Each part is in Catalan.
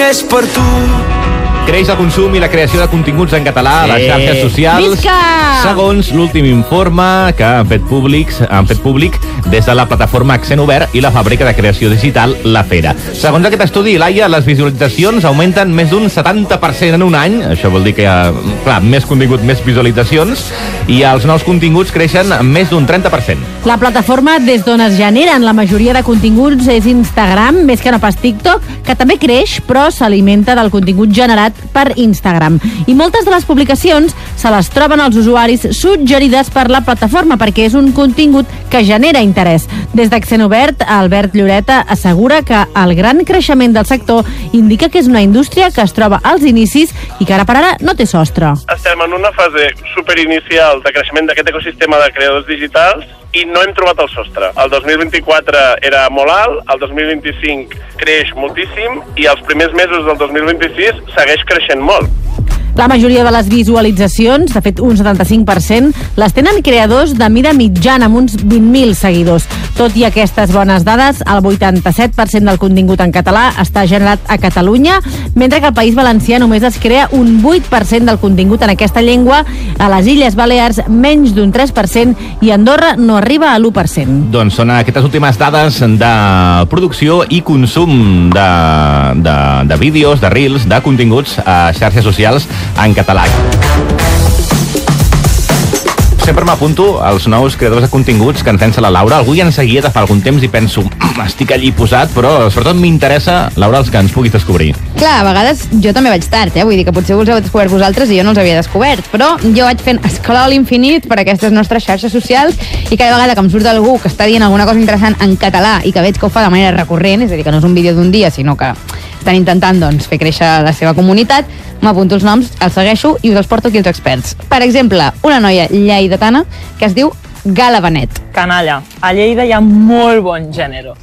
és per tu. Creix el consum i la creació de continguts en català a les xarxes socials. Visca! Segons l'últim informe que han fet públic des de la plataforma Accent Obert i la fàbrica de creació digital La Fera. Segons aquest estudi, Laia, les visualitzacions augmenten més d'un 70% en un any. Això vol dir que hi ha, clar, més contingut, més visualitzacions, i els nous continguts creixen més d'un 30%. La plataforma des d'on es generen la majoria de continguts és Instagram, més que no pas TikTok, que també creix, però s'alimenta del contingut generat per Instagram. I moltes de les publicacions se les troben els usuaris suggerides per la plataforma, perquè és un contingut que genera interès. Des d'Accent Obert, Albert Lloreta assegura que el gran creixement del sector indica que és una indústria que es troba als inicis i que ara per ara no té sostre. Estem en una fase superinicial de creixement d'aquest ecosistema de creadors digitals i no hem trobat el sostre. El 2024 era molt alt, el 2025 creix moltíssim i els primers mesos del 2026 segueix creixent molt. La majoria de les visualitzacions, de fet un 75%, les tenen creadors de mida mitjana amb uns 20.000 seguidors. Tot i aquestes bones dades, el 87% del contingut en català està generat a Catalunya, mentre que al País Valencià només es crea un 8% del contingut en aquesta llengua, a les Illes Balears menys d'un 3% i Andorra no arriba a l'1%. Doncs són aquestes últimes dades de producció i consum de vídeos, de reels, de continguts a xarxes socials en català. Sempre m'apunto als nous creadors de continguts que ens llença la Laura. Algú ja en seguia de fa algun temps i penso, estic allí posat, però sobretot m'interessa, Laura, els que ens puguis descobrir. Clar, a vegades jo també vaig tard, vull dir que potser us heu descobert vosaltres i jo no els havia descobert, però jo vaig fent scroll infinit per aquestes nostres xarxes socials i cada vegada que em surt algú que està dient alguna cosa interessant en català i que veig que ho fa de manera recurrent, és a dir, que no és un vídeo d'un dia, sinó que estan intentant doncs, fer créixer la seva comunitat, m'apunto els noms, els segueixo i us els porto aquí els experts. Per exemple, una noia lleidatana que es diu Gala Benet. Canalla, a Lleida hi ha molt bon gènere.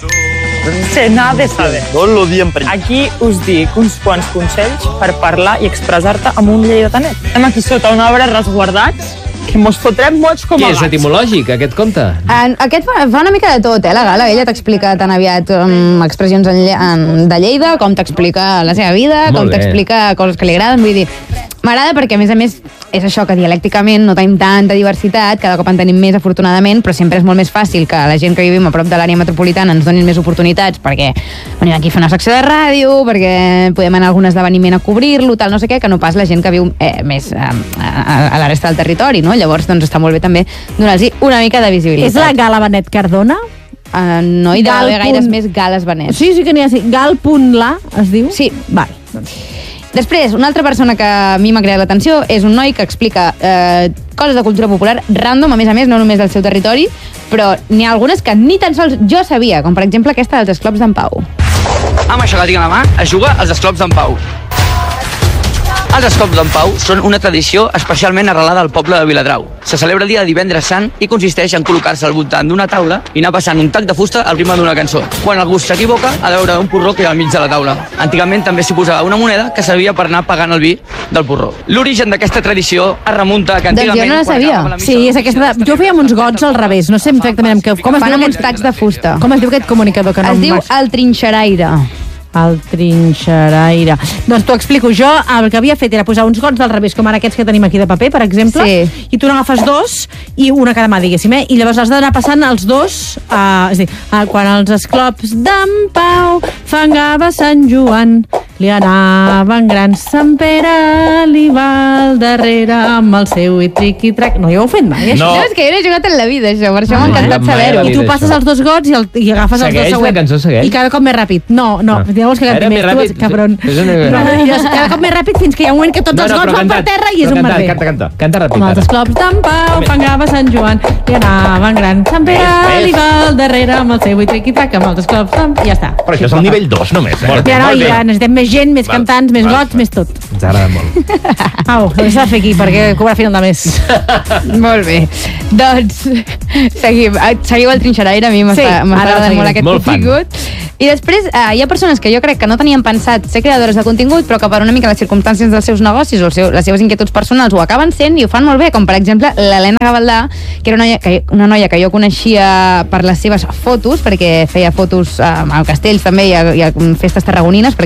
Sé nada de saber. Tot lo diem per Aquí us dic uns quants consells per parlar i expressar-te amb un lleidatanet. Estem aquí sota un arbre resguardats que mos fotrem mots com a Què és etimològic, aquest conte? Aquest fa una mica de tot, la Gala. Ella t'explica tan aviat expressions de Lleida, com t'explica la seva vida, com t'explica coses que li agraden. Vull dir, m'agrada perquè, a més, és això que dialècticament no tenim tanta diversitat, cada cop en tenim més, afortunadament, però sempre és molt més fàcil que la gent que vivim a prop de l'àrea metropolitana ens donin més oportunitats perquè venim aquí a fer una secció de ràdio, perquè podem anar a algun esdeveniment a cobrir-lo, tal, no sé què, que no pas la gent que viu més a la resta del territori, no? Llavors, doncs, està molt bé també donar-los una mica de visibilitat. És la Gala Benet Cardona? No hi deu haver gaires més Gales Benet. Sí que n'hi ha, sí. Gal.la es diu? Sí. Val. Després, una altra persona que a mi m'ha creat l'atenció és un noi que explica coses de cultura popular random, a més, no només del seu territori, però n'hi ha algunes que ni tan sols jo sabia, com per exemple aquesta dels esclops d'en Pau. Amb això que tinc a la mà es juga als esclops d'en Pau. Els esclops d'en Pau són una tradició especialment arrelada al poble de Viladrau. Se celebra el dia de Divendres Sant i consisteix en col·locar-se al voltant d'una taula i anar passant un tac de fusta al ritme d'una cançó. Quan algú s'equivoca, ha de veure un porró que hi ha al mig de la taula. Antigament també s'hi posava una moneda que servia per anar pagant el vi del porró. L'origen d'aquesta tradició es remunta a que antigament... Doncs jo no la sabia. Sí, és aquesta... Jo feia uns gots al revés, no sé exactament com es diu aquests tacs de fusta. Com es diu aquest comunicador que no es diu el trinxeraire. El trinxeraire. Doncs t'ho explico. Jo el que havia fet era posar uns gots del revés, com ara aquests que tenim aquí de paper, per exemple, i tu n'agafes dos i una cada mà, diguéssim, i llavors has d'anar passant els dos, és a dir, quan els esclops d'en Pau fangava Sant Joan, li anaven grans, Sant Pere li va al darrere amb el seu i triqui-trac. No hi heu fet mai, això? No, és que jo no he jugat en la vida, això, per això m'ha encantat saber-ho. I tu passes els dos gots i agafes els dos següents. La cançó segueix? I cada cop més ràpid. No, vols que canti més, tu ets cabron. Cada cop més ràpid fins que hi ha un moment que tots els gots van per terra i és un merder. Canta ràpid. Amb els esclops d'en Pau fangava Sant Joan, li anaven gran, Sant Pere li va al darrere amb el seu i triqui-trac, amb els esclops d'en... Ja està. Però això és el nivell 2 només, Ja necessitem més gent, més cantants, més gots, més tot. Ens agrada molt. Au, ho deixa de fer aquí perquè cobra a final de mes. Molt bé. Doncs seguiu el trinxeraire, a mi m'està agradant molt aquest contingut. I després hi ha persones que jo crec que no tenien pensat ser creadores de contingut, però que per una mica les circumstàncies dels seus negocis o les seves inquietuds personals ho acaben sent i ho fan molt bé, com per exemple l'Helena Gavaldà, que era una noia que jo coneixia per les seves fotos, perquè feia fotos al castells també i a festes tarragonines, perquè ella és de Tarragona,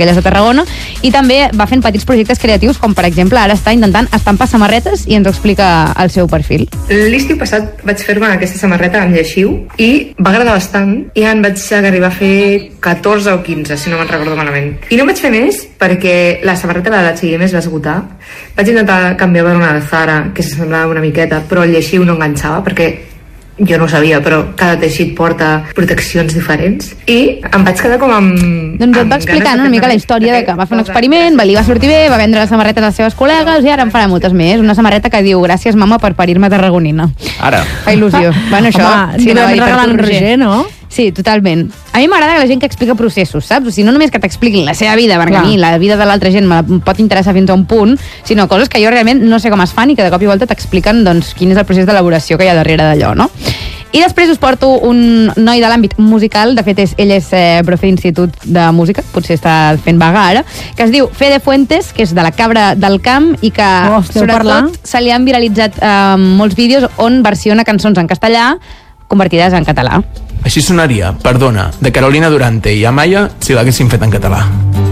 Barcelona, i també va fent petits projectes creatius, com per exemple ara està intentant estampar samarretes i ens ho explica el seu perfil. L'estiu passat vaig fer-me aquesta samarreta amb lleixiu i va agradar bastant i en vaig arribar a fer 14 o 15, si no me'n recordo malament. I no vaig fer més perquè la samarreta de l'H&M es va esgotar. Vaig intentar canviar per una de Zara que s'assemblava una miqueta, però el lleixiu no enganxava perquè jo no ho sabia, però cada teixit porta proteccions diferents i em vaig quedar com amb... Doncs et va explicant una mica la història de que va fer un experiment, li va sortir bé, va vendre les samarretes als seves col·legues i ara en farà moltes més. Una samarreta que diu gràcies mama per parir-me tarragonina. Ara. Fa il·lusió. Bueno, això... Home, si no va regalant Roger, no? Sí, totalment. A mi m'agrada la gent que explica processos, saps? O sigui, no només que t'expliquin la seva vida, perquè a mi la vida de l'altra gent me pot interessar fins a un punt, sinó coses que jo realment no sé com es fan i que de cop i volta t'expliquen doncs, quin és el procés d'elaboració que hi ha darrere d'allò, no? I després us porto un noi de l'àmbit musical, de fet ell és profe d'Institut de Música, potser està fent vaga ara, que es diu Fede Fuentes, que és de la Cabra del Camp i que sobretot se li han viralitzat molts vídeos on versiona cançons en castellà convertides en català. Així sonaria Perdona, de Carolina Durante i Amaya si l'haguessin fet en català.